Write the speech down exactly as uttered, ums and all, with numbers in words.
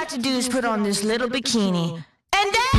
got to do is put on this little bikini.